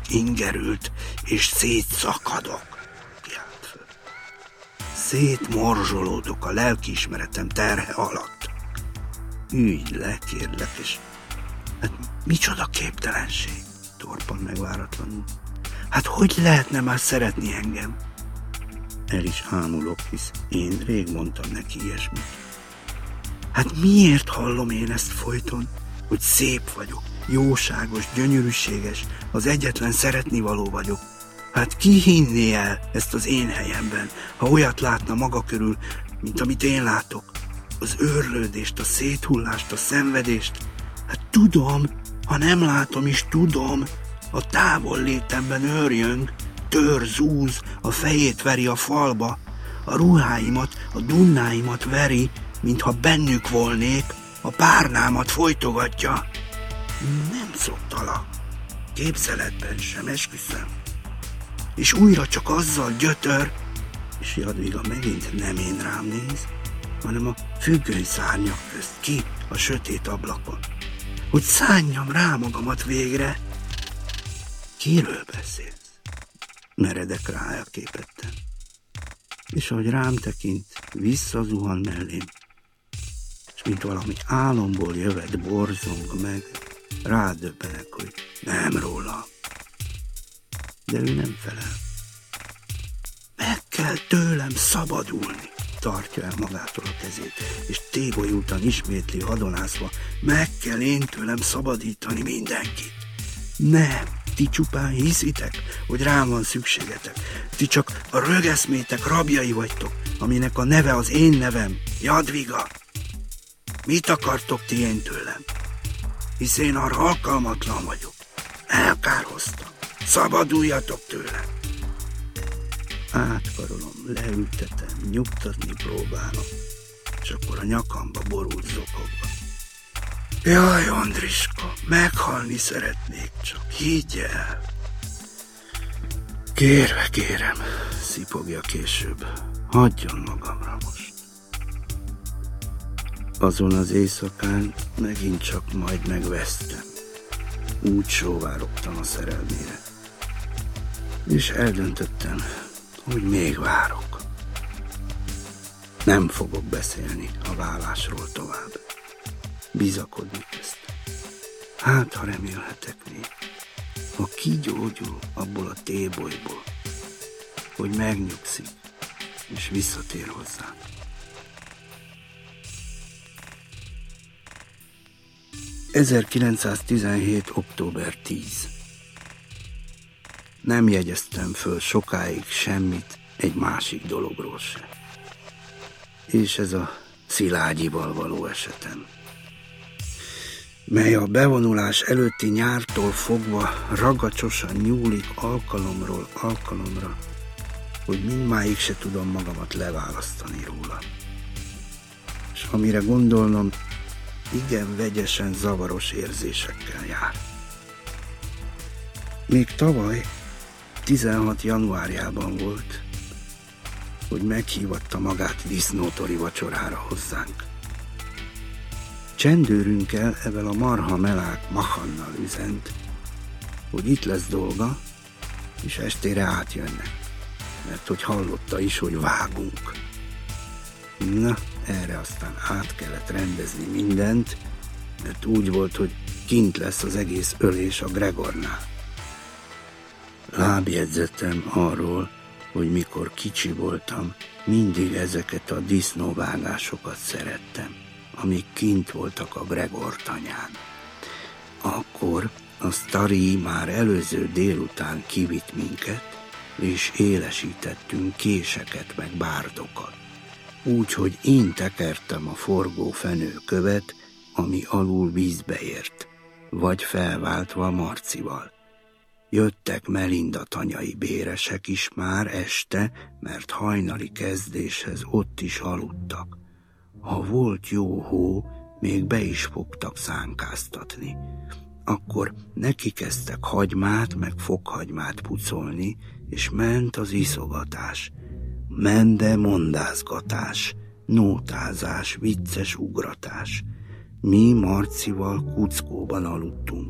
ingerült, és szétszakadok, kiált föl. Szétmorzsolódok a lelkiismeretem terhe alatt. Ülj le, kérlek, és hát micsoda képtelenség, torpan meg váratlanul. Hát hogy lehetne már szeretni engem? El is ámulok, hisz én rég mondtam neki ilyesmit. Hát miért hallom én ezt folyton, hogy szép vagyok, jóságos, gyönyörűséges, az egyetlen szeretnivaló vagyok? Hát ki hinné el ezt az én helyemben, ha olyat látna maga körül, mint amit én látok? Az őrlődést, a széthullást, a szenvedést. Hát tudom, ha nem látom is, tudom, a távol létemben őrjöng, tör, zúz, a fejét veri a falba, a ruháimat, a dunnáimat veri, mintha bennük volnék, a párnámat folytogatja. Nem szoktalak, képzeletben sem, esküszöm. És újra csak azzal gyötör, és Jadviga megint nem én rám néz, hanem a függöny szárnyak közt ki a sötét ablakon, hogy szánjam rá magamat végre. Kiről beszélsz? Meredek rá elképetten. És ahogy rám tekint, visszazuhan mellém, és mint valami álomból jövet borzong meg, rádöbbenek, hogy nem róla. De ő nem felel. Meg kell tőlem szabadulni, tartja el magától a kezét, és tébolyultan ismétli hadonászva, meg kell én tőlem szabadítani mindenkit. Nem, ti csupán hiszitek, hogy rám van szükségetek. Ti csak a rögeszmétek rabjai vagytok, aminek a neve az én nevem, Jadviga. Mit akartok ti én tőlem? Hisz én arra alkalmatlan vagyok. Elkárhoztam. Szabaduljatok tőlem. Átkarolom, leültetem, nyugtatni próbálom, és akkor a nyakamba borult zokogva. Jaj, Andriska, meghalni szeretnék, csak higgy el. Kérve, kérem, szipogja később, hagyjon magamra most. Azon az éjszakán megint csak majd megvesztem. Úgy sóvárogtam a szerelmére. És eldöntöttem, hogy még várok. Nem fogok beszélni a válásról tovább. Bizakodni kezdtem. Hát, ha remélhetek még, ha kigyógyul abból a tébolyból, hogy megnyugszik, és visszatér hozzám. ...1917. október 10. Nem jegyeztem föl sokáig semmit egy másik dologról se. És ez a Szilágyival való esetem, mely a bevonulás előtti nyártól fogva ragacsosan nyúlik alkalomról alkalomra, hogy mindmáig se tudom magamat leválasztani róla. És amire gondolnom, igen vegyesen zavaros érzésekkel jár. Még tavaly, 16. januárjában volt, hogy meghívatta magát disznótori vacsorára hozzánk. Csendőrünkkel evel a marha melák Mahannal üzent, hogy itt lesz dolga, és estére átjönnek, mert hogy hallotta is, hogy vágunk. Na, erre aztán át kellett rendezni mindent, mert úgy volt, hogy kint lesz az egész ölés a Gregornál. Lábjegyzetem arról, hogy mikor kicsi voltam, mindig ezeket a disznóvágásokat szerettem, amik kint voltak a Gregor tanyán. Akkor a sztari már előző délután kivitt minket, és élesítettünk késeket meg bárdokat. Úgyhogy én tekertem a forgó fenőkövet, ami alul vízbe ért, vagy felváltva Marcival. Jöttek Melinda tanyai béresek is már este, mert hajnali kezdéshez ott is aludtak. Ha volt jó hó, még be is fogtak szánkáztatni. Akkor neki kezdtek hagymát meg fokhagymát pucolni, és ment az iszogatás. Mende mondázgatás, nótázás, vicces ugratás. Mi Marcival kuckóban aludtunk,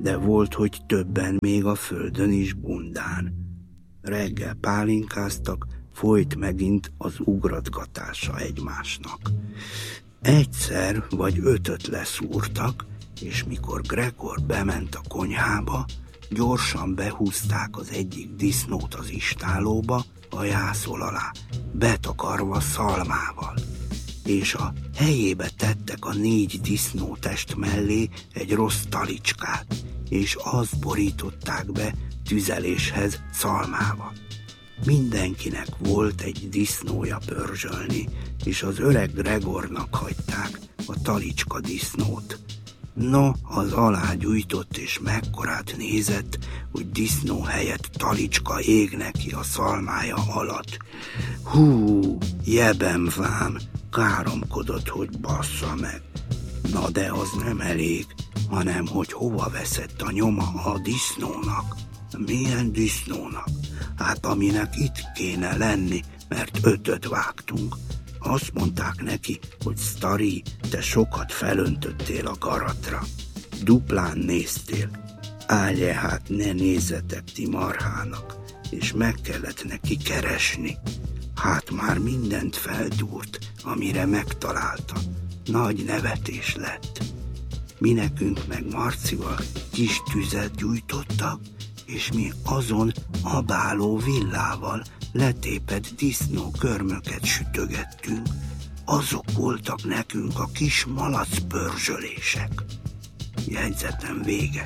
de volt, hogy többen még a földön is bundán. Reggel pálinkáztak, folyt megint az ugratgatása egymásnak. Egyszer vagy 5-öt leszúrtak, és mikor Gregor bement a konyhába, gyorsan behúzták az egyik disznót az istállóba, a jászol alá, betakarva szalmával, és a helyébe tettek a 4 disznótest mellé egy rossz talicskát, és azt borították be tüzeléshez szalmával. Mindenkinek volt egy disznója pörzsölni, és az öreg Gregornak hagyták a talicska disznót. No, az alágyújtott, és mekkorát nézett, hogy disznó helyett talicska ég neki a szalmája alatt. Hú, jebem vám, káromkodott, hogy bassza meg. Na de az nem elég, hanem hogy hova veszett a nyoma a disznónak. Milyen disznónak? Hát aminek itt kéne lenni, mert 5-öt vágtunk. Azt mondták neki, hogy Sztari, te sokat felöntöttél a garatra. Duplán néztél. Állje hát, ne nézzetek ti marhának, és meg kellett neki keresni. Hát már mindent feldúrt, amire megtalálta. Nagy nevetés lett. Mi nekünk meg Marcival kis tüzet gyújtottak, és mi azon abáló villával letépett disznó körmöket sütögettünk. Azok voltak nekünk a kis malac pörzsölések. Jegyzetem vége.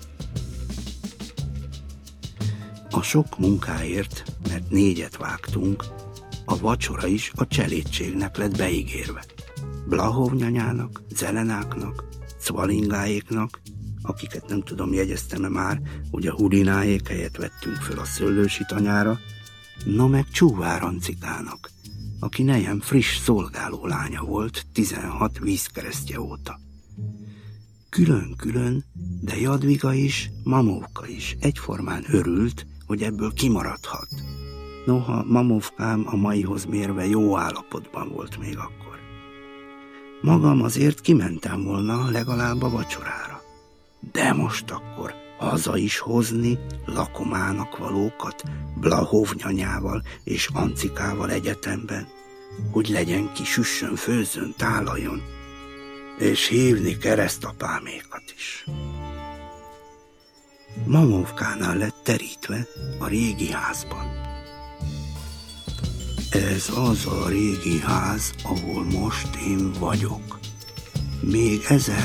A sok munkáért, mert 4-et vágtunk, a vacsora is a cselédségnek lett beígérve. Blahov nyanyának, Zelenáknak, Cvalingáéknak, akiket nem tudom, jegyeztem-e már, hogy a Hulináék helyett vettünk föl a Szöllősi tanyára, no meg Csúvárancikának, aki nejem friss szolgáló lánya volt 16 vízkeresztje óta. Külön-külön, de Jadviga is, Mamovka is egyformán örült, hogy ebből kimaradhat. Noha Mamovkám a maihoz mérve jó állapotban volt még akkor. Magam azért kimentem volna legalább a vacsorára. De most akkor haza is hozni lakomának valókat Blahov nyanyával és Ancikával egyetemben, hogy legyen ki süssön, főzzön, tálaljon, és hívni keresztapámékat is. Mamovkánál lett terítve a régi házban. Ez az a régi ház, ahol most én vagyok. Még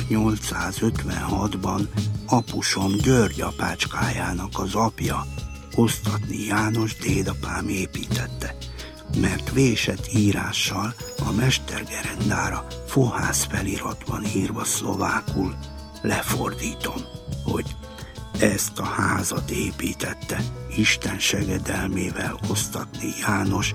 1856-ban apusom György apácskájának az apja, Osztatni János dédapám építette, mert vésett írással a mestergerendára fohász feliratban írva szlovákul lefordítom, hogy ezt a házat építette Isten segedelmével Osztatni János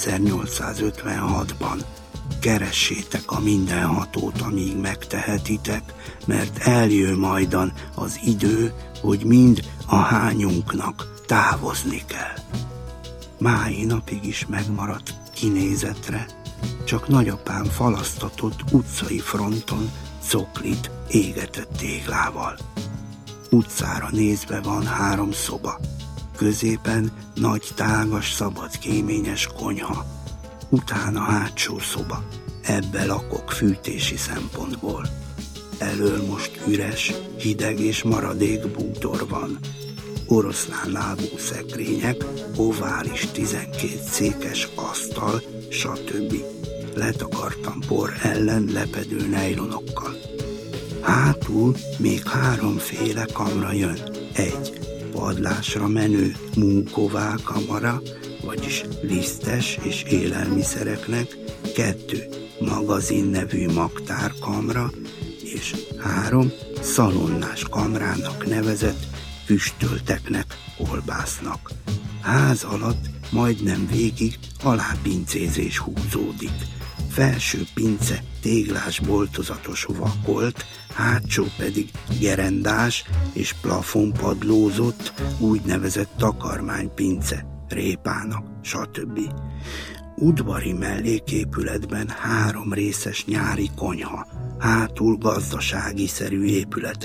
1856-ban. Keressétek a mindenhatót, amíg megtehetitek, mert eljön majdan az idő, hogy mind a hányunknak távozni kell. Mái napig is megmaradt kinézetre, csak nagyapám falasztatott utcai fronton coklit égetett téglával. Utcára nézve van 3 szoba, középen nagy, tágas, szabad, kéményes konyha, utána hátsó szoba, ebbe lakok fűtési szempontból. Elől most üres, hideg és maradék bútor van. Oroszlán lábú szekrények, ovális 12 székes asztal, stb. Letakartam por ellen lepedő nejlonokkal. Hátul még 3 féle kamra jön. 1. Padlásra menő munková kamara, vagyis lisztes és élelmiszereknek, 2. magazin nevű magtárkamra, és 3. szalonnás kamrának nevezett füstölteknek, kolbásznak. Ház alatt majdnem végig alápincézés húzódik. Felső pince téglás boltozatos vakolt, hátsó pedig gerendás és plafonpadlózott, úgynevezett takarmánypince, répának, stb. Udvari melléképületben 3 részes nyári konyha, hátul gazdasági-szerű épületek,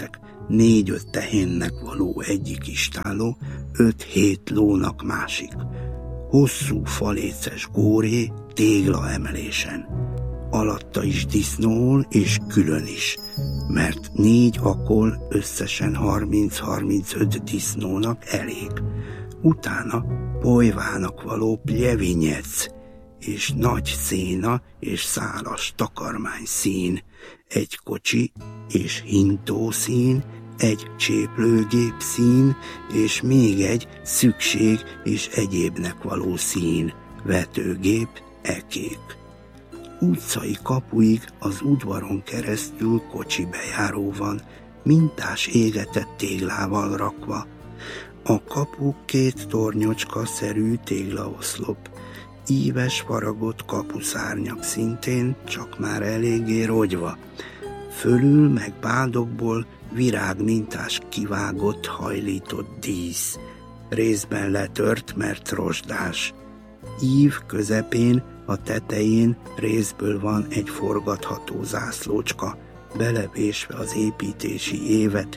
4-5 tehénnek való egyik istálló, 5-7 lónak másik. Hosszú faléces góré tégla emelésen. Alatta is disznól és külön is, mert 4 akol összesen 30-35 disznónak elég. Utána polyvának való pljevinyec, és nagy széna és szálas takarmány szín, egy kocsi és hintó szín, egy cséplőgép szín, és még egy szükség és egyébnek való szín, vetőgép, ekék. Utcai kapuig az udvaron keresztül kocsi bejáró van, mintás égetett téglával rakva. A kapu 2 tornyocska-szerű téglaoszlop, íves faragott kapuszárnyak szintén, csak már eléggé rogyva. Fölül meg bádokból virágmintás kivágott, hajlított dísz, részben letört, mert rozsdás. Ív közepén, a tetején részből van egy forgatható zászlócska, belevésve az építési évet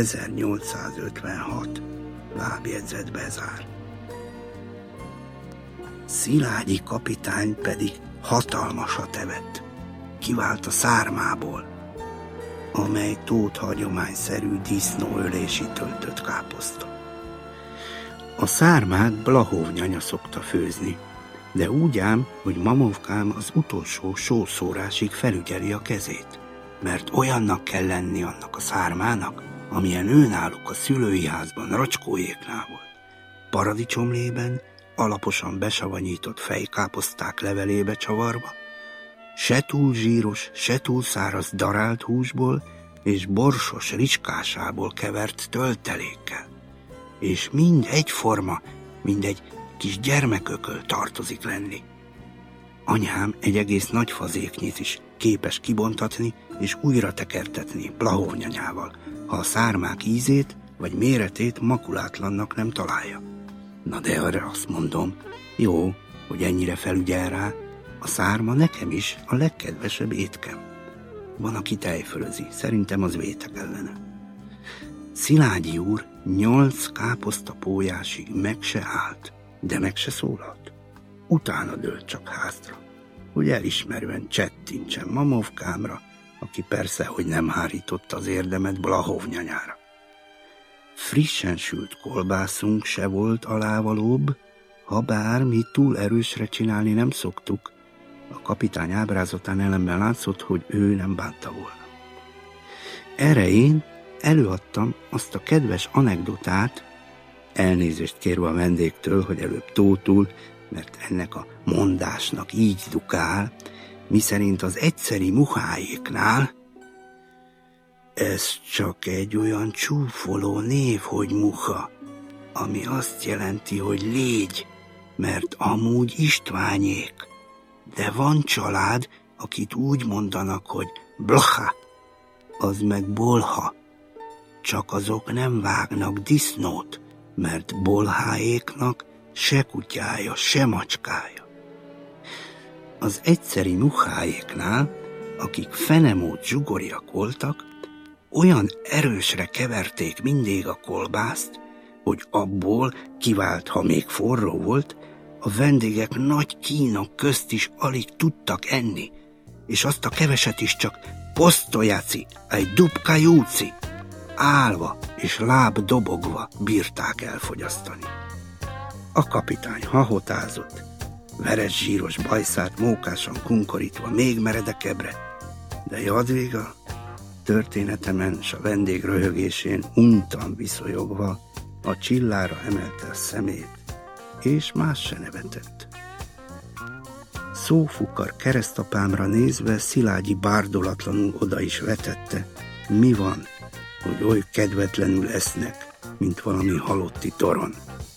1856. Lábjegyzet bezár. Szilágyi kapitány pedig hatalmasat evett. Kivált a szármából, amely tót hagyományszerű disznóölési töltött káposzta. A szármát Blahovnyanya szokta főzni, de úgy ám, hogy Mamovkám az utolsó sószórásig felügyeli a kezét, mert olyannak kell lenni annak a szármának, amilyen ő náluk a szülői házban Racskóéknál volt. Paradicsomlében, alaposan besavanyított fejkáposzták levelébe csavarva, se túl zsíros, se túl száraz darált húsból és borsos ricskásából kevert töltelékkel. És mind egyforma, mind egy kis gyermekököl tartozik lenni. Anyám egy egész nagy fazéknyit is képes kibontatni és újra tekertetni Blahovnyanyával, ha a szármák ízét vagy méretét makulátlannak nem találja. Na de arra azt mondom, jó, hogy ennyire felügyel rá, a szárma nekem is a legkedvesebb étkem. Van, aki tejfölözi, szerintem az vétek ellene. Szilágyi úr 8 káposzta pólyásig meg se állt, de meg se szólalt. Utána dőlt csak házra, hogy elismerően csettintsen Mamovkámra, aki persze, hogy nem hárította az érdemet Blahovnyanyára. Frissen sült kolbászunk se volt alávalóbb, habár mi túl erősre csinálni nem szoktuk. A kapitány ábrázatán ellenben látszott, hogy ő nem bánta volna. Erre én előadtam azt a kedves anekdotát, elnézést kérve a vendégtől, hogy előbb tótul, mert ennek a mondásnak így dukál, miszerint az egyszeri muháéknál ez csak egy olyan csúfoló név, hogy muha, ami azt jelenti, hogy légy, mert amúgy Istványék, de van család, akit úgy mondanak, hogy blaha, az meg bolha, csak azok nem vágnak disznót, mert bolháéknak se kutyája, se macskája. Az egyszeri muháéknál, akik fenemót zsugoriak voltak, olyan erősre keverték mindig a kolbászt, hogy abból kivált, ha még forró volt, a vendégek nagy kínok közt is alig tudtak enni, és azt a keveset is csak posztojáci, egy dubka júci, állva és láb dobogva bírták elfogyasztani. A kapitány hahotázott, veres zsíros bajszát mókásan kunkorítva még meredekebbre, de Jadviga történetemen s a vendég röhögésén untan viszonyogva a csillára emelte a szemét, és más se nevetett. Szófukar keresztapámra nézve Szilágyi bárdolatlanul oda is vetette, mi van, hogy oly kedvetlenül esznek, mint valami halotti toron.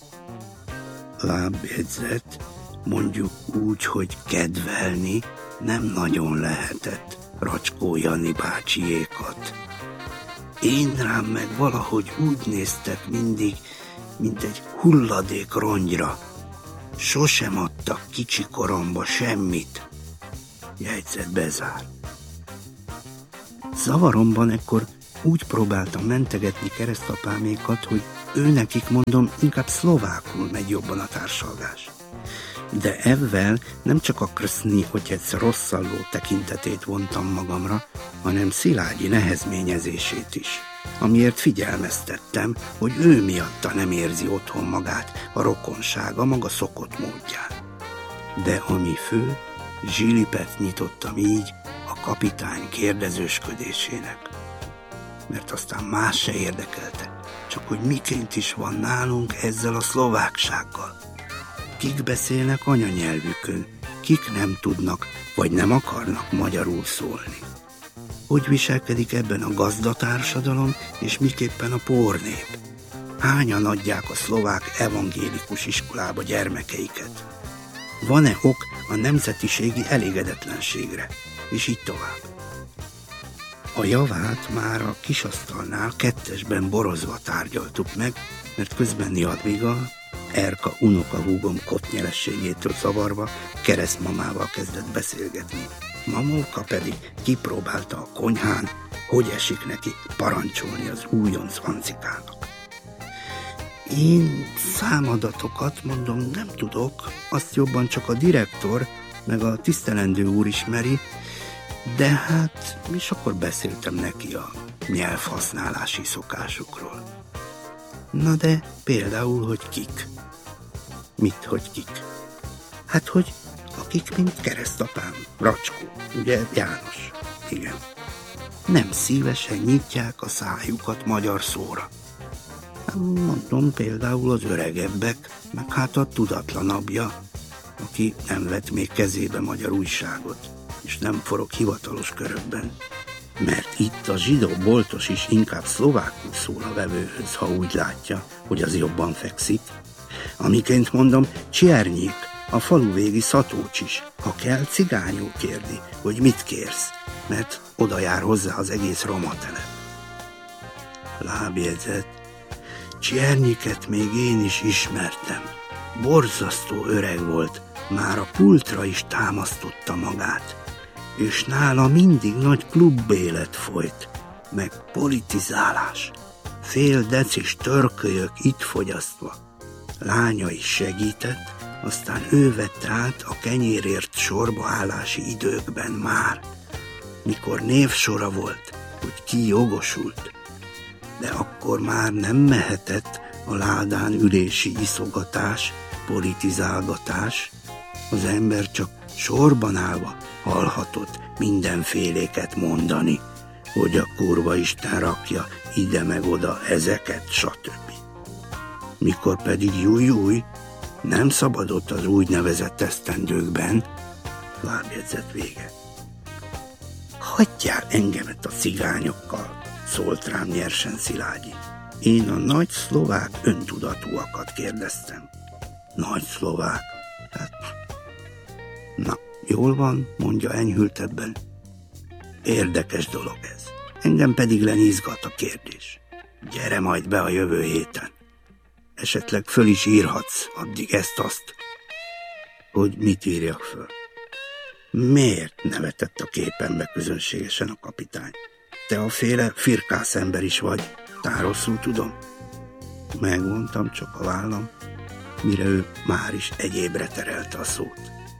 Lábjegyzet, mondjuk úgy, hogy kedvelni nem nagyon lehetett Racskó Jani bácsiékat. Én rám meg valahogy úgy néztek mindig, mint egy hulladék rongyra. Sosem adtak kicsi koromba semmit. Jegyzet bezár. Zavaromban ekkor úgy próbáltam mentegetni keresztapámékat, hogy ő nekik, mondom, inkább szlovákul megy jobban a társalgás. De ezzel nem csak a Krszny otec rosszalló tekintetét vontam magamra, hanem Szilágyi nehezményezését is, amiért figyelmeztettem, hogy ő miatta nem érzi otthon magát a rokonsága maga szokott módján. De ami fő, zsilipet nyitottam így a kapitány kérdezősködésének. Mert aztán más se érdekelte, csak hogy miként is van nálunk ezzel a szlováksággal. Kik beszélnek anyanyelvükön, kik nem tudnak, vagy nem akarnak magyarul szólni. Hogy viselkedik ebben a gazdatársadalom, és miképpen a pornép? Hányan adják a szlovák evangélikus iskolába gyermekeiket? Van-e ok a nemzetiségi elégedetlenségre? És így tovább. A javát már a kisasztalnál kettesben borozva tárgyaltuk meg, mert közben Jadviga, Erka unokahúgom kottnyerességétől zavarva keresztmamával kezdett beszélgetni. Mamulka pedig kipróbálta a konyhán, hogy esik neki parancsolni az újonc Ancikának. Én számadatokat, mondom, nem tudok, azt jobban csak a direktor, meg a tisztelendő úr ismeri, de hát és akkor beszéltem neki a nyelvhasználási szokásukról. Na de például, hogy kik? Mit, hogy kik? Hát, hogy akik, mint keresztapám, Racskó, ugye János, igen. Nem szívesen nyitják a szájukat magyar szóra. Mondom, például az öregebbek, meg hát a tudatlanabbja, aki nem vett még kezébe magyar újságot, és nem forog hivatalos körökben. Mert itt a zsidó boltos is inkább szlovákul szól a vevőhöz, ha úgy látja, hogy az jobban fekszik. Amiként mondom, Csiernyik, a faluvégi Szatócs is, ha kell, cigányul kérdi, hogy mit kérsz, mert oda jár hozzá az egész roma telep. Lábjegyzet. Csernyiket még én is ismertem. Borzasztó öreg volt, már a pultra is támasztotta magát, és nála mindig nagy klubélet folyt, meg politizálás, fél decis törkölyök itt fogyasztva. Lánya is segített, aztán ő vette át a kenyérért sorbaállási időkben már, mikor névsora volt, hogy ki jogosult, de akkor már nem mehetett a ládán ülési iszogatás, politizálgatás, az ember csak sorban állva hallhatott mindenféléket mondani, hogy a kurva Isten rakja ide meg oda ezeket, stb. Mikor pedig júj, nem szabadott az úgynevezett esztendőkben, lábjegyzet vége. Hagyjál engemet a cigányokkal, szólt rám nyersen Szilágyi. Én a nagy szlovák öntudatúakat kérdeztem. Nagy szlovák? Hát, na, jól van, mondja enyhültebben. Érdekes dolog ez. Engem pedig lenyizgat a kérdés. Gyere majd be a jövő héten. Esetleg föl is írhatsz addig ezt-azt. Hogy mit írjak föl? Miért nevetett a képembe közönségesen a kapitány? Te a féle firkász ember is vagy, tá rosszul tudom? Megmondtam csak a vállam, mire ő már is egyébre terelte a szót.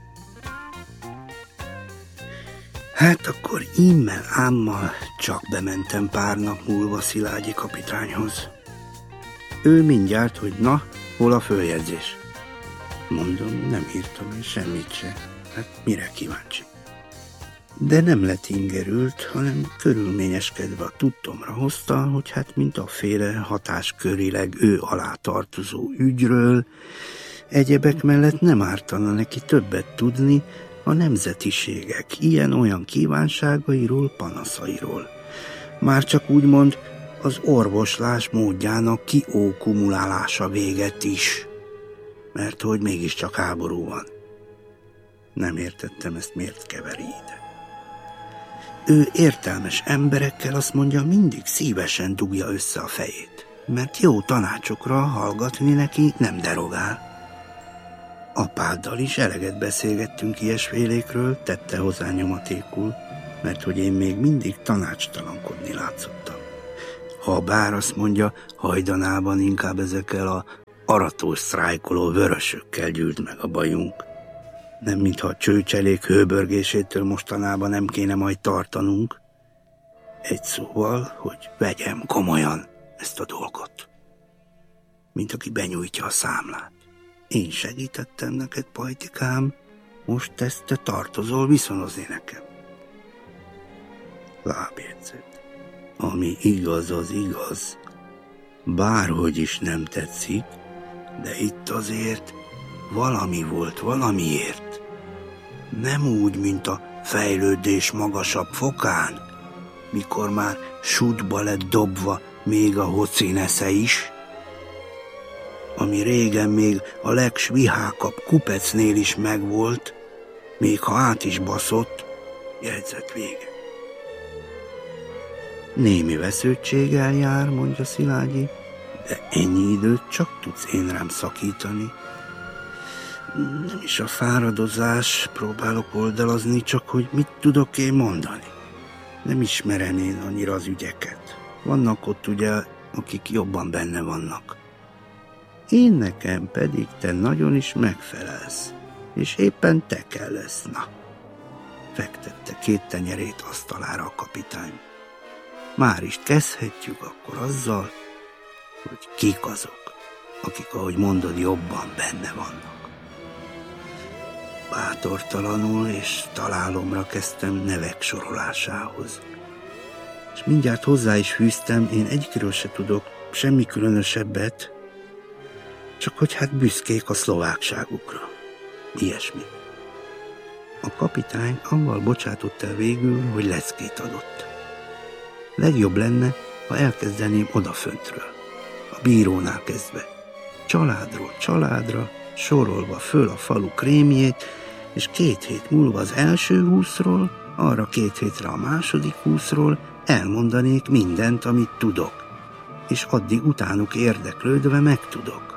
Hát akkor immel ámmal csak bementem pár nap múlva Szilágyi kapitányhoz. Ő mindjárt, hogy na, hol a följegyzés? Mondom, nem írtam én semmit se. Hát mire kíváncsi? De nem lett ingerült, hanem körülményeskedve a tudtomra hozta, hogy hát mint a féle hatáskörileg ő alá tartozó ügyről, egyebek mellett nem ártana neki többet tudni a nemzetiségek ilyen-olyan kívánságairól, panaszairól. Már csak úgymond az orvoslás módjának kiókumulálása véget is, mert hogy mégiscsak háború van. Nem értettem, ezt miért keveri ide. Ő értelmes emberekkel, azt mondja, mindig szívesen dugja össze a fejét, mert jó tanácsokra hallgatni neki nem derogál. Apáddal is eleget beszélgettünk ilyesfélékről, tette hozzá nyomatékul, mert hogy én még mindig tanácstalankodni látszottam. bár azt mondja, hajdanában inkább ezekkel a aratós sztrájkoló vörösökkel gyűlt meg a bajunk. Nem mintha a csőcselék hőbörgésétől mostanában nem kéne majd tartanunk. Egy szóval, hogy vegyem komolyan ezt a dolgot. Mint aki benyújtja a számlát. Én segítettem neked, Pajtikám, most ezt te tartozol viszonozni nekem. Lábjegyzet. Ami igaz, az igaz. Bárhogy is nem tetszik, de itt azért valami volt valamiért. Nem úgy, mint a fejlődés magasabb fokán, mikor már sútba lett dobva még a hocinesze is, ami régen még a legsvihákabb kupecnél is megvolt, még ha át is baszott, jegyzet vége. Némi vesződtséggel jár, mondja Szilágyi, de ennyi időt csak tudsz én rám szakítani. Nem is a fáradozás, próbálok oldalazni, csak hogy mit tudok én mondani. Nem ismerem én annyira az ügyeket. Vannak ott ugye, akik jobban benne vannak. Én nekem pedig te nagyon is megfelelsz, és éppen te kell lesz, na. Fektette két tenyerét asztalára a kapitány. Már is kezdhetjük akkor azzal, hogy kik azok, akik, ahogy mondod, jobban benne vannak. Bátortalanul és találomra kezdtem nevek sorolásához. És mindjárt hozzá is fűztem, én egyikről se tudok semmi különösebbet, csak hogy hát büszkék a szlovákságukra. Ilyesmi. A kapitány avval bocsátott el végül, hogy leckét adott. Legjobb lenne, ha elkezdeném odaföntről, a bírónál kezdve. Családról családra, sorolva föl a falu krémjét, és 2 hét múlva az első 20-ról, arra 2 hétre a második 20-ról elmondanék mindent, amit tudok, és addig utánuk érdeklődve megtudok.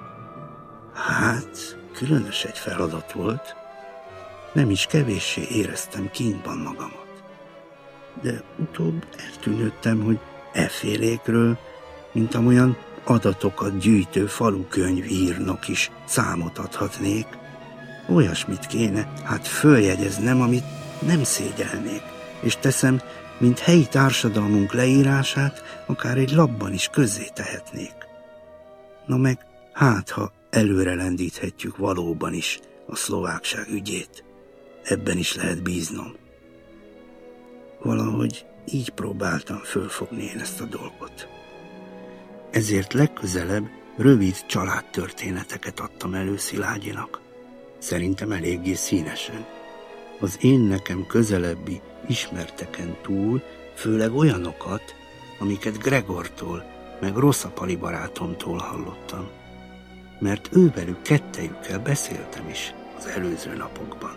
Hát, különös egy feladat volt. Nem is kevéssé éreztem kínban magamat. De utóbb eltűnődtem, hogy effélékről, mint amolyan adatokat gyűjtő falukönyvírnok is számot adhatnék. Olyasmit kéne, hát följegyeznem, amit nem szégyelnék, és teszem, mint helyi társadalmunk leírását, akár egy labban is közzé tehetnék. Na meg, hát ha előre lendíthetjük valóban is a szlovákság ügyét. Ebben is lehet bíznom. Valahogy így próbáltam fölfogni én ezt a dolgot. Ezért legközelebb rövid családtörténeteket adtam elő Szilágyinak. Szerintem eléggé színesen. Az én nekem közelebbi ismerteken túl főleg olyanokat, amiket Gregortól, meg Rosszapali barátomtól hallottam. Mert ővelük kettejükkel beszéltem is az előző napokban.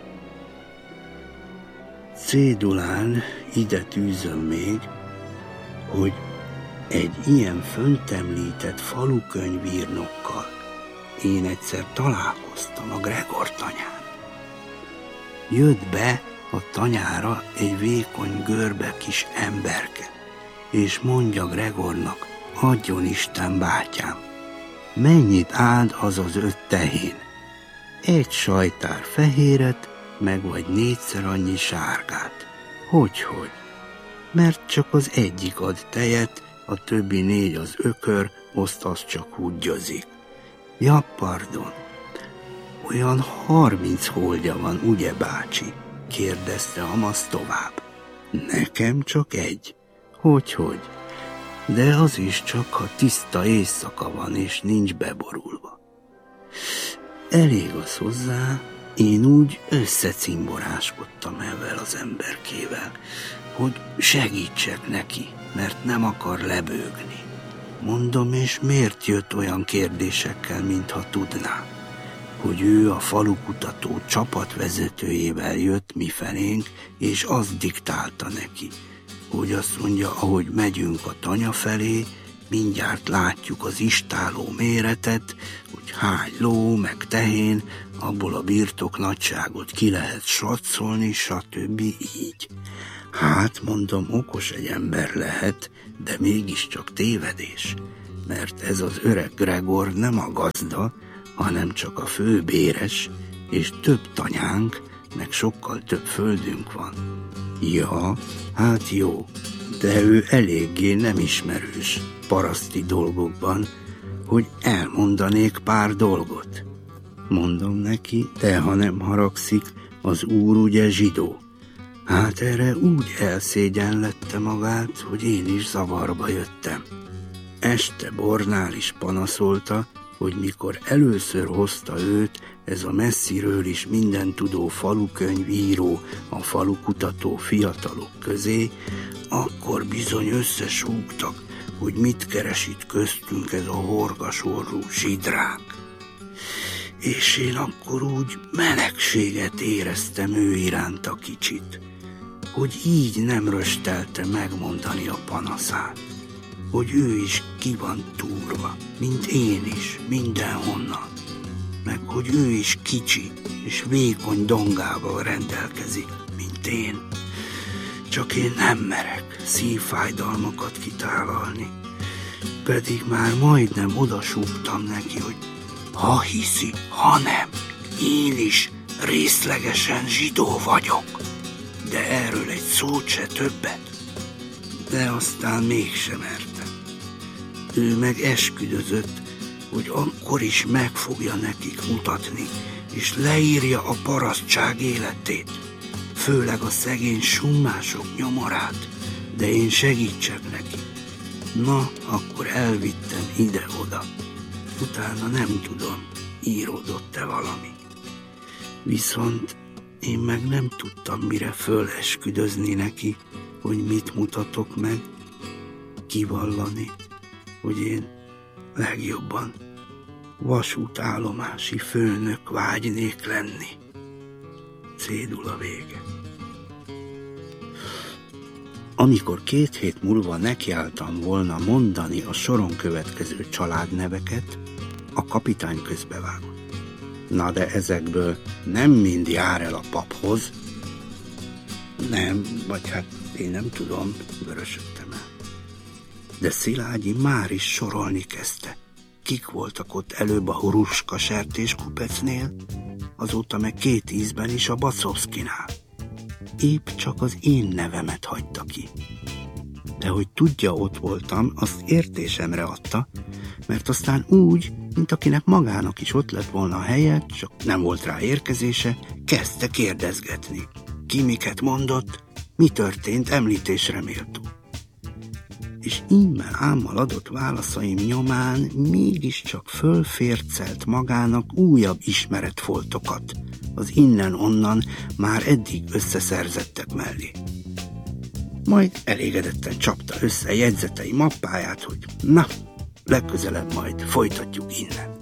Cédulán ide tűzöm még, hogy egy ilyen föntemlített falukönyvírnokkal én egyszer találkoztam a Gregor tanyán. Jött be a tanyára egy vékony görbe kis emberke, és mondja Gregornak, adjon Isten bátyám, mennyit áld az az 5 tehén? 1 sajtár fehéret, meg vagy 4-szer annyi sárgát. Hogyhogy? Mert csak az egyik ad tejet, a többi 4 az ökör, az csak húgyozik. Ja, pardon, olyan 30 holdja van, ugye bácsi? Kérdezte Amasz tovább. Nekem csak 1. Hogyhogy? De az is csak, ha tiszta éjszaka van, és nincs beborulva. Elég az hozzá, én úgy összecimboráskodtam ezzel az emberkével, hogy segítsek neki, mert nem akar lebőgni. Mondom, és miért jött olyan kérdésekkel, mintha tudná, hogy ő a falukutató csapatvezetőjével jött mifelénk, és az diktálta neki, hogy azt mondja, ahogy megyünk a tanya felé, mindjárt látjuk az istáló méretet, hogy hány ló, meg tehén, abból a birtok nagyságot ki lehet satszolni, stb. Így. Hát mondom, okos egy ember lehet, de mégiscsak tévedés, mert ez az öreg Gregor nem a gazda, hanem csak a főbéres, és több tanyánk, meg sokkal több földünk van. Ja, hát jó, de ő eléggé nem ismerős paraszti dolgokban, hogy elmondanék pár dolgot. Mondom neki, de ha nem haragszik, az úr ugye zsidó. Hát erre úgy elszégyenlette magát, hogy én is zavarba jöttem. Este Bornál is panaszolta, hogy mikor először hozta őt ez a messziről is mindentudó falukönyvíró a falukutató fiatalok közé, akkor bizony összesúgtak, hogy mit keres itt köztünk ez a horgasorú zsidrák. És én akkor úgy melegséget éreztem ő iránta kicsit, hogy így nem röstelte megmondani a panaszát, hogy ő is ki van túrva, mint én is, mindenhonnan, meg hogy ő is kicsi és vékony dongával rendelkezik, mint én. Csak én nem merek szívfájdalmakat kitálalni, pedig már majdnem odasúgtam neki, hogy ha hiszi, ha nem, én is részlegesen zsidó vagyok, de erről egy szót se többet. De aztán mégsem merte. Ő meg esküdözött, hogy akkor is meg fogja nekik mutatni, és leírja a parasztság életét, főleg a szegény summások nyomorát, de én segítsek neki. Na, akkor elvittem ide-oda. Utána nem tudom, íródott-e valami. Viszont én meg nem tudtam mire fölesküdözni neki, hogy mit mutatok meg, kivallani, hogy én legjobban vasútállomási főnök vágynék lenni. Cédula vége. Amikor 2 hét múlva nekiálltam volna mondani a soron következő családneveket, a kapitány közbevágott. Na de ezekből nem mind jár el a paphoz. Nem, vagy hát én nem tudom, vörösödtem el. De Szilágyi már is sorolni kezdte. Kik voltak ott előbb a Huruska sertéskupecnél, azóta meg 2 ízben is a Bacovszkinál. Épp csak az én nevemet hagyta ki. De hogy tudja, ott voltam, azt értésemre adta, mert aztán úgy, mint akinek magának is ott lett volna a helye, csak nem volt rá érkezése, kezdte kérdezgetni. Ki miket mondott, mi történt, említésre méltó. És ímmel ámmal adott válaszaim nyomán mégiscsak fölfércelt magának újabb ismeretfoltokat az innen-onnan már eddig összeszerzettek mellé. Majd elégedetten csapta össze jegyzetei mappáját, hogy na, legközelebb majd folytatjuk innen.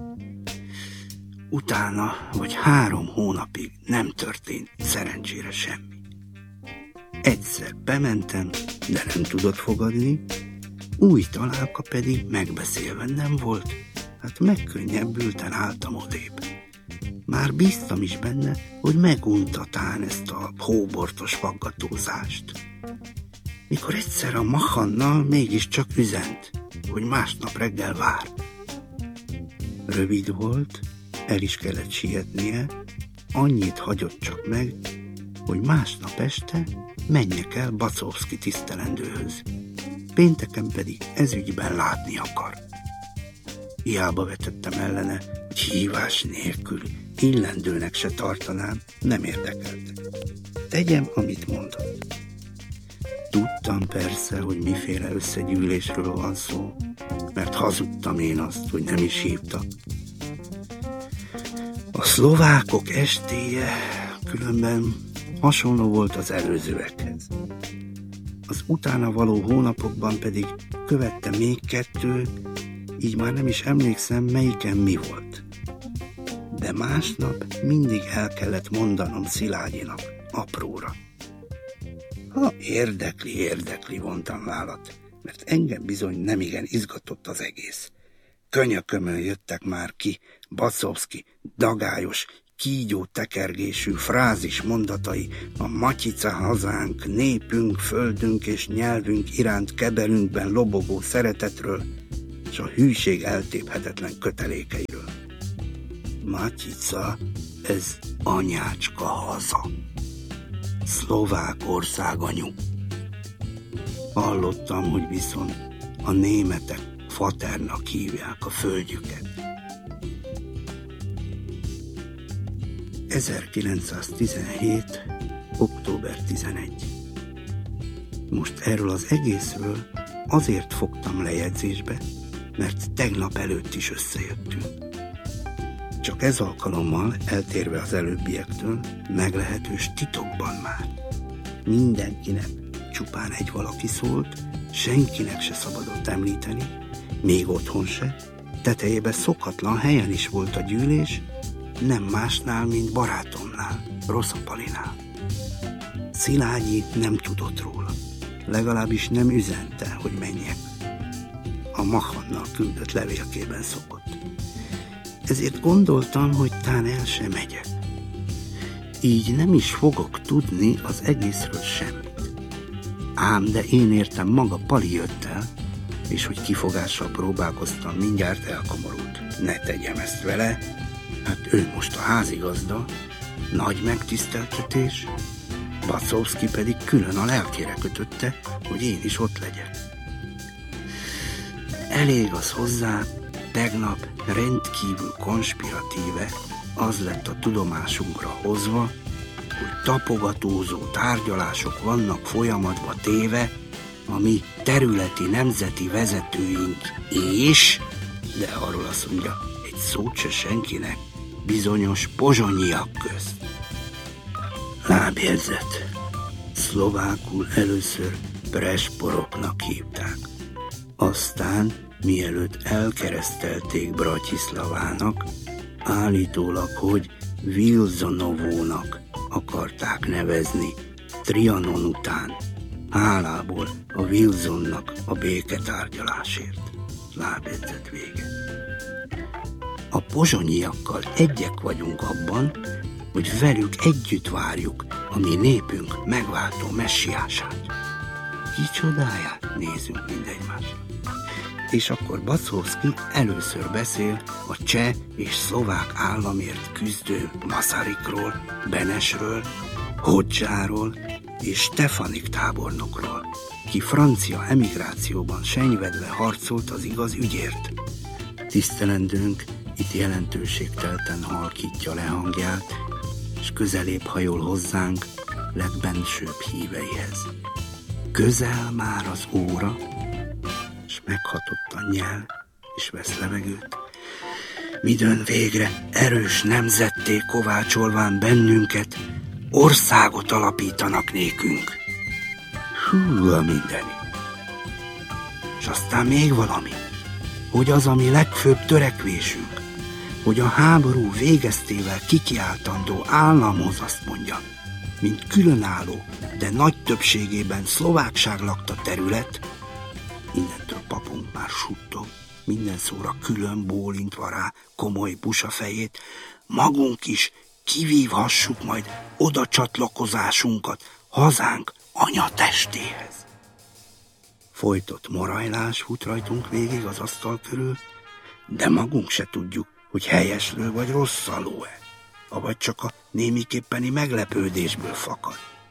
Utána vagy 3 hónapig nem történt szerencsére semmi. Egyszer bementem, de nem tudott fogadni, új találka pedig megbeszélve nem volt, hát megkönnyebbülten álltam odébb. Már bíztam is benne, hogy meguntatán ezt a hóbortos faggatózást. Mikor egyszer a Machannal mégiscsak üzent, hogy másnap reggel vár. Rövid volt, el is kellett sietnie, annyit hagyott csak meg, hogy másnap este menjek el Bacovszki tisztelendőhöz. Pénteken pedig ezügyben látni akar. Hiába vetettem ellene, hogy hívás nélkül illendőnek se tartanám, nem érdekelte. Tegyem, amit mondott. Tudtam persze, hogy miféle összegyűlésről van szó, mert hazudtam én azt, hogy nem is hívtak. A szlovákok estéje különben hasonló volt az előzőekhez. Az utána való hónapokban pedig követte még 2, így már nem is emlékszem, melyiken mi volt. De másnap mindig el kellett mondanom Szilágyinak, apróra. Ha érdekli, vontam vállat, mert engem bizony nemigen izgatott az egész. Könyökömön jöttek már ki Bacovszki, dagályos, kígyó tekergésű frázis mondatai a Matyica hazánk, népünk, földünk és nyelvünk iránt kebelünkben lobogó szeretetről, és a hűség eltéphetetlen kötelékeiről. Matyica, ez anyácska haza. Szlovák országanyu. Hallottam, hogy viszont a németek Faternak hívják a földjüket. 1917. október 11. Most erről az egészről azért fogtam le jegyzésbe, mert tegnap előtt is összejöttünk. Csak ez alkalommal, eltérve az előbbiektől, meglehetős titokban már. Mindenkinek csupán egy valaki szólt, senkinek se szabadott említeni, még otthon se, tetejében szokatlan helyen is volt a gyűlés, nem másnál, mint barátomnál, Rosszapalinál. Szilágyi nem tudott róla, legalábbis nem üzente, hogy menjek. A Machannal küldött levélkében szokott. Ezért gondoltam, hogy tán el sem megyek. Így nem is fogok tudni az egészről semmit. Ám de én értem, maga Pali jött el, és hogy kifogással próbálkoztam, mindjárt elkomorult. Ne tegyem ezt vele, hát ő most a házigazda, nagy megtiszteltetés, Bacowski pedig külön a lelkére kötötte, hogy én is ott legyek. Elég az hozzá, tegnap rendkívül konspiratíve az lett a tudomásunkra hozva, hogy tapogatózó tárgyalások vannak folyamatba téve a mi területi nemzeti vezetőink és, de arról azt mondja, egy szót se senkinek, bizonyos pozsonyiak közt. Lábjegyzet. Szlovákul először presporoknak hívták. Aztán, mielőtt elkeresztelték Bratislavának, állítólag, hogy Wilsonovónak akarták nevezni Trianon után, hálából a Wilsonnak a béketárgyalásért. Lábjegyzet vége. A pozsonyiakkal egyek vagyunk abban, hogy velük együtt várjuk a mi népünk megváltó messiását. Kicsodáját nézünk mindegymásra. És akkor Bacowski először beszél a cseh és szlovák államért küzdő Masarykról, Benesről, Hodzsáról és Stefanik tábornokról, ki francia emigrációban senyvedve harcolt az igaz ügyért. Tisztelendőnk itt jelentőségtelten halkítja le hangját, és közelébb hajol hozzánk legbensőbb híveihez. Közel már az óra, és meghatott a nyel, és vesz levegőt, midőn végre erős nemzetté kovácsolván bennünket, országot alapítanak nékünk. Hú, a mindeni. És aztán még valami, hogy az a mi legfőbb törekvésünk, hogy a háború végeztével kikiáltandó államhoz azt mondja, mint különálló, de nagy többségében szlovákság lakta terület, innentől papunk már suttog, minden szóra külön bólintva rá komoly busafejét, magunk is kivívhassuk majd oda csatlakozásunkat hazánk anyatestéhez. Folytott morajlás fut rajtunk végig az asztal körül, de magunk se tudjuk, hogy helyeslő vagy rosszaló-e, avagy csak a némiképpeni meglepődésből fakad.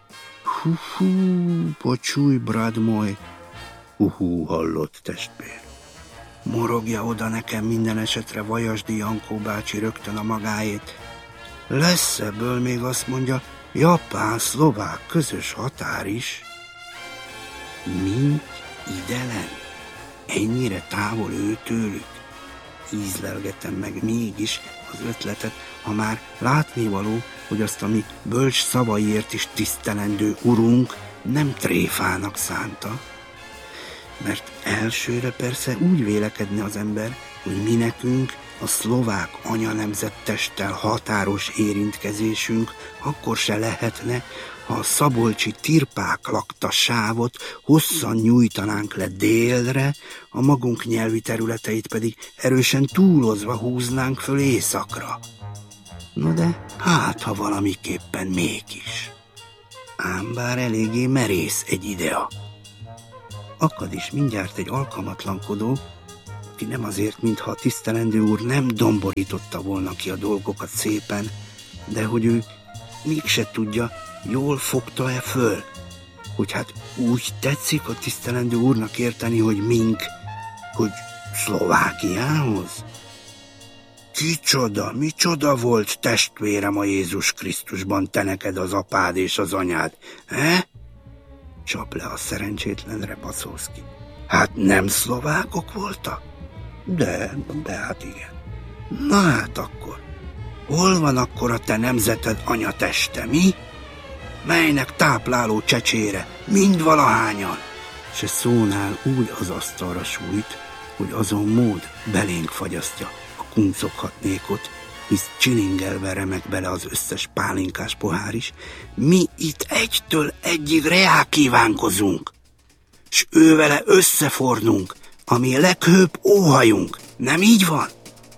Hú, pocsulj, brad moj, hallott testvér. Morogja oda nekem minden esetre Vajasdi Jankó bácsi rögtön a magáét. Lesz ebből még azt mondja, japán-szlovák közös határ is. Mint idelen? Ennyire távol ő tőlük? Ízlelgetem meg mégis az ötletet, ha már látnivaló, hogy azt a mi bölcs szavaiért is tisztelendő urunk nem tréfának szánta. Mert elsőre persze úgy vélekedne az ember, hogy mi nekünk a szlovák anyanemzettesttel határos érintkezésünk akkor se lehetne, ha a szabolcsi tirpák lakta sávot hosszan nyújtanánk le délre, a magunk nyelvi területeit pedig erősen túlozva húznánk föl északra. No de hát, ha valamiképpen mégis. Ám bár eléggé merész egy idea. Akad is mindjárt egy alkalmatlankodó, aki nem azért, mintha a tisztelendő úr nem domborította volna ki a dolgokat szépen, de hogy ő mégse tudja, jól fogta-e föl, hogy hát úgy tetszik a tisztelendő úrnak érteni, hogy mink, hogy Szlovákiához? Kicsoda, micsoda volt testvérem a Jézus Krisztusban, te neked az apád és az anyád, he? Csap le a szerencsétlenre Paszolszki. Hát nem szlovákok voltak? De hát igen. Na hát akkor, hol van akkor a te nemzeted anyateste, mi? Melynek tápláló csecsére, mind valahányan. Se szónál úgy az asztalra sújt, hogy azon mód belénk fagyasztja a kuncoghatnékot, hisz csilingelve remek bele az összes pálinkás pohár is. Mi itt egytől egyig reá kívánkozunk, s ővele összefornunk, ami leghőbb óhajunk. Nem így van?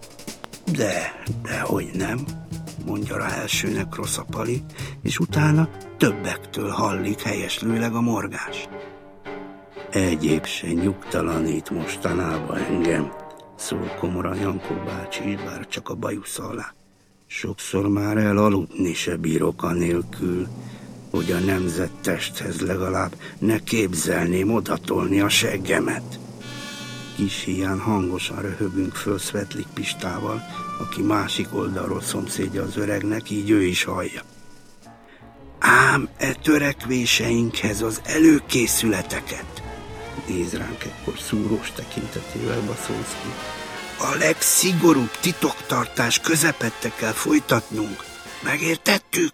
Dehogy nem, mondja rá elsőnek Rossz Pali, és utána többektől hallik helyeslőleg a morgás. Egyéb se nyugtalanít mostanában engem, szól komoran Jankó bácsi, bár csak a bajusza alá. Sokszor már elaludni se bírok anélkül, hogy a nemzettesthez legalább ne képzelném odatolni a seggemet. Kis híján hangosan röhögünk föl Szvetlik Pistával, aki másik oldalról szomszédja az öregnek, így ő is hallja. Ám törekvéseinkhez az előkészületeket, néz ránk ekkor szúrós tekintetével Baszolszki, a legszigorúbb titoktartás közepette kell folytatnunk. Megértettük?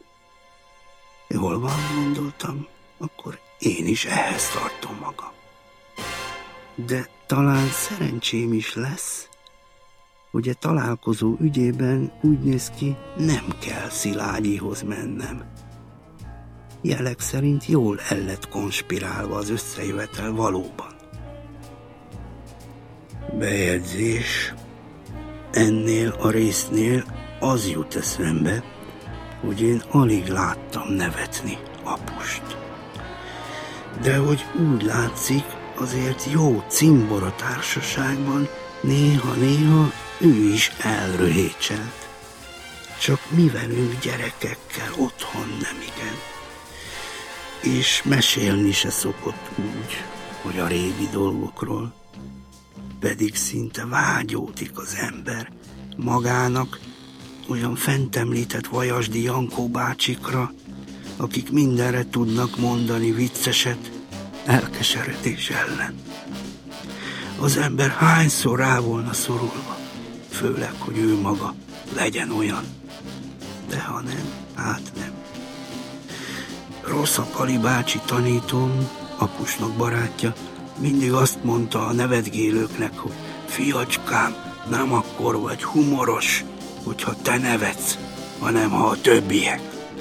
Jól van, gondoltam, akkor én is ehhez tartom magam. De talán szerencsém is lesz, hogy a találkozó ügyében úgy néz ki, nem kell Szilágyihoz mennem. Jelek szerint jól el lett konspirálva az összejövetel valóban. Bejegyzés. Ennél a résznél az jut eszembe, hogy én alig láttam nevetni apust. De hogy úgy látszik, azért jó cimbora társaságban néha-néha ő is elröhécselt. Csak mi velünk gyerekekkel otthon nem igen. És mesélni se szokott úgy, hogy a régi dolgokról. Pedig szinte vágyódik az ember magának olyan fent említett Vajasdi Jankó bácsikra, akik mindenre tudnak mondani vicceset, elkeseredés ellen. Az ember hányszor rá volna szorulva, főleg, hogy ő maga legyen olyan. De ha nem, hát nem. Rossz Pali bácsi tanítóm, apusnak barátja, mindig azt mondta a nevetgélőknek, hogy fiacskám, nem akkor vagy humoros, hogyha te nevetsz, hanem ha a többiek.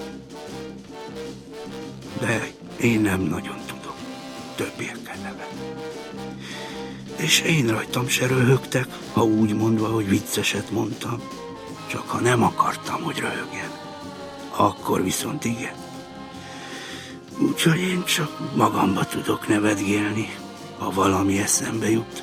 De én nem nagyon tudok többiekkel nevetni. És én rajtam se röhögtek, ha úgy mondva, hogy vicceset mondtam, csak ha nem akartam, hogy röhögjen. Akkor viszont igen. Úgyhogy én csak magamba tudok nevetgélni, ha valami eszembe jut.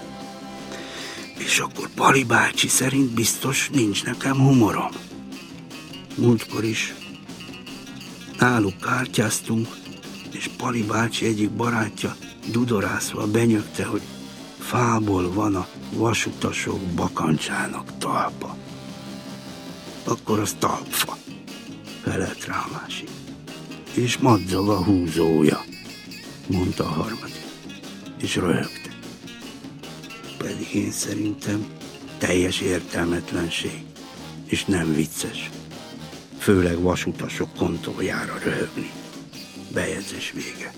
És akkor Pali bácsi szerint biztos nincs nekem humorom. Múltkor is náluk kártyáztunk, és Pali bácsi egyik barátja dudorászva benyögte, hogy fából van a vasutasok bakancsának talpa. Akkor az talpfa, felelt rá a másik. És madzag a húzója, mondta a harmadik, és röhögte. Pedig én szerintem teljes értelmetlenség, és nem vicces. Főleg vasutasok kontójára röhögni. Bejegyzés vége.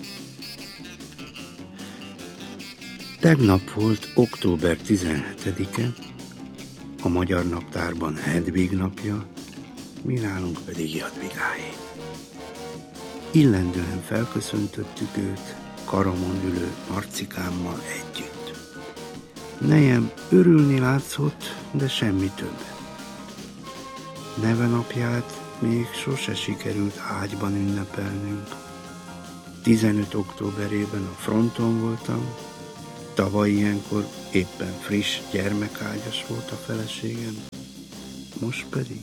Tegnap volt október 17-e, a Magyar Naptárban Hedvig napja, mi nálunk pedig Jadvigáé. Illendően felköszöntöttük őt, karamon ülő Marcikámmal együtt. Nejem örülni látszott, de semmi több. Nevenapját még sose sikerült ágyban ünnepelnünk. 15 októberében a fronton voltam, tavaly ilyenkor éppen friss gyermekágyas volt a feleségem. Most pedig?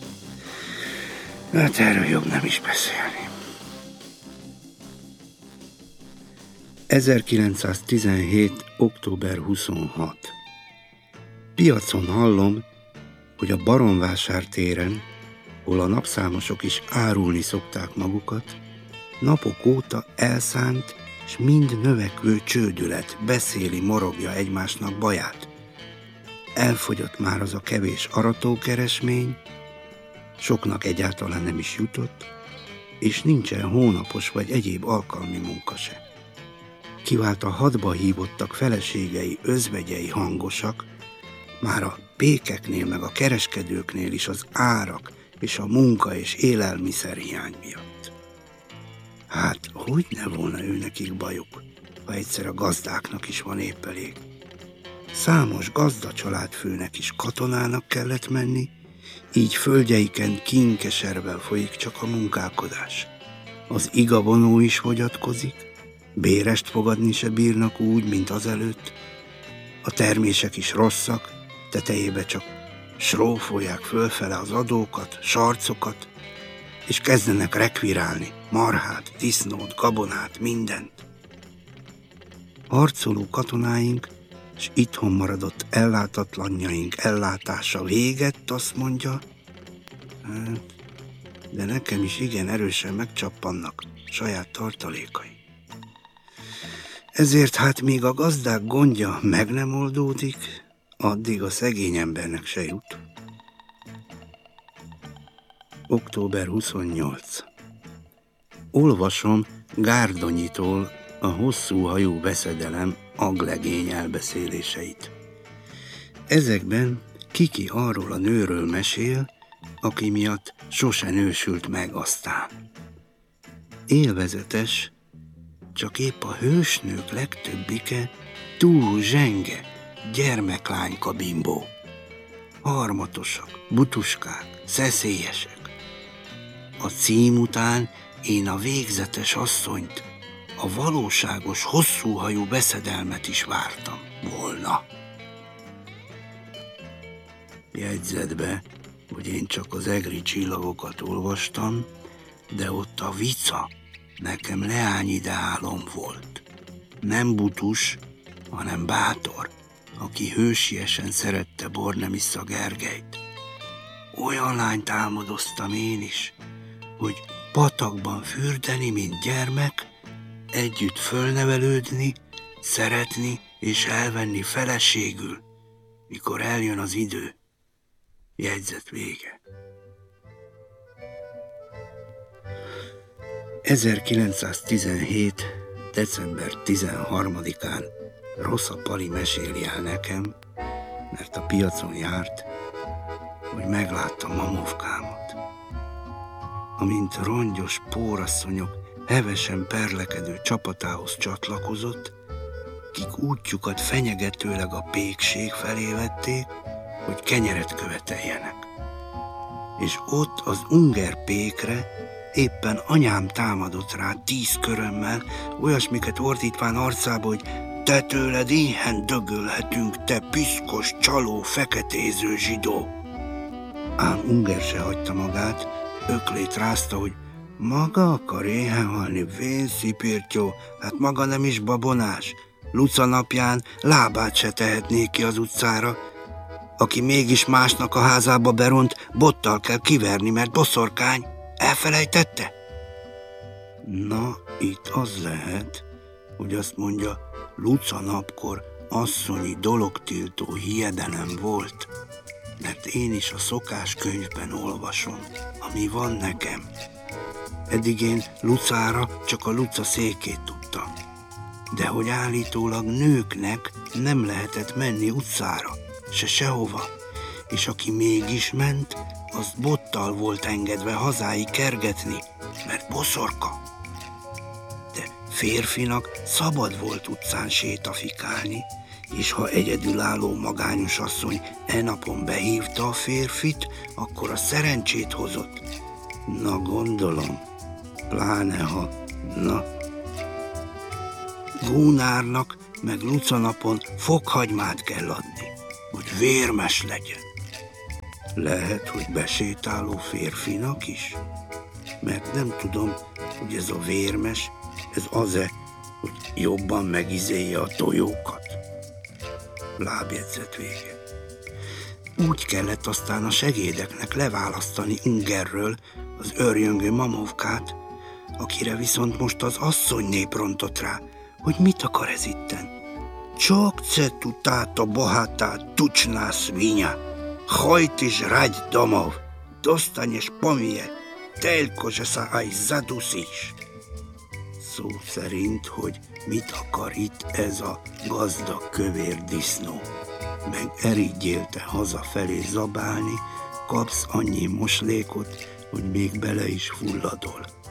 Hát erről jobb nem is beszélni. 1917. október 26. Piacon hallom, hogy a Baronvásár téren, hol a napszámosok is árulni szokták magukat, napok óta elszánt s mind növekvő csődület beszéli, morogja egymásnak baját. Elfogyott már az a kevés aratókeresmény, soknak egyáltalán nem is jutott, és nincsen hónapos vagy egyéb alkalmi munka se. Kivált a hadba hívottak feleségei, özvegyei hangosak, már a pékeknél meg a kereskedőknél is az árak és a munka és élelmiszer hiány miatt. Hát, hogy ne volna őnekik bajuk, ha egyszer a gazdáknak is van épp elég. Számos gazdacsaládfőnek is katonának kellett menni, így földjeiken kínkeservel folyik csak a munkálkodás. Az igavonó is fogyatkozik, bérest fogadni se bírnak úgy, mint azelőtt, a termések is rosszak, tetejébe csak srófolják fölfele az adókat, sarcokat, és kezdenek rekvirálni marhát, disznót, gabonát, mindent. Harcoló katonáink s itthon maradott ellátatlanjaink ellátása véget, azt mondja, de nekem is igen erősen megcsappannak saját tartalékai. Ezért hát míg a gazdák gondja meg nem oldódik, addig a szegény embernek se jut. Október 28. Olvasom Gárdonyitól a hosszú hajú veszedelem aglegény elbeszéléseit. Ezekben Kiki arról a nőről mesél, aki miatt sose nősült meg aztán. Élvezetes, csak épp a hősnők legtöbbike túl zsenge, gyermeklányka bimbó. Harmatosak, butuskák, szeszélyesek. A cím után én a végzetes asszonyt, a valóságos, hosszúhajú veszedelmet is vártam volna. Jegyzetbe, hogy én csak az egri csillagokat olvastam, de ott a vica nekem leányideálom volt. Nem butus, hanem bátor, aki hősiesen szerette Bornemissza Gergelyt. Olyan lányt álmodoztam én is, hogy patakban fürdeni, mint gyermek, együtt fölnevelődni, szeretni és elvenni feleségül, mikor eljön az idő. Jegyzet vége. 1917. december 13-án Rosza Pali meséli el nekem, mert a piacon járt, hogy meglátta Mamovkámat. Amint rongyos pórasszonyok hevesen perlekedő csapatához csatlakozott, kik útjukat fenyegetőleg a pékség felé vették, hogy kenyeret követeljenek. És ott az unger pékre éppen anyám támadott rá 10 körömmel, olyasmiket ordítván arcába, hogy te tőled éhen dögölhetünk, te piszkos, csaló, feketéző zsidó. Ám unger se hagyta magát, öklét rázta, hogy maga akar éhen halni, vénszipirtyó, hát maga nem is babonás. Luca napján lábát se tehetné ki az utcára. Aki mégis másnak a házába beront, bottal kell kiverni, mert boszorkány. Elfelejtette? Na, itt az lehet, hogy azt mondja, Luca napkor asszonyi dologtiltó hiedelem volt, mert én is a szokáskönyvben olvasom, ami van nekem. Eddig én Lucára csak a Luca székét tudtam, de hogy állítólag nőknek nem lehetett menni utcára, se sehova, és aki mégis ment, az bottal volt engedve hazáig kergetni, mert boszorka. De férfinak szabad volt utcán sétafikálni, és ha egyedülálló magányos asszony napon behívta a férfit, akkor a szerencsét hozott. Na gondolom, pláne ha, na. Gúnárnak meg Lucanapon fokhagymát kell adni, hogy vérmes legyen. Lehet, hogy besétáló férfinak is? Mert nem tudom, hogy ez a vérmes, ez az-e, hogy jobban megizélje a tojókat. Lábjegyzet vége. Úgy kellett aztán a segédeknek leválasztani Ungerről az őrjöngő Mamovkát, akire viszont most az asszonyné rontott rá, hogy mit akar ez itten. Csak cetu táta bohatá tucsná svinya, hajt is rágy domov, dostanyes pomije, telkozsesza aj zaduszis. Szó szerint, hogy mit akar itt ez a gazdag kövér disznó. Meg erigyélte hazafelé zabálni, kapsz annyi moslékot, hogy még bele is fulladol.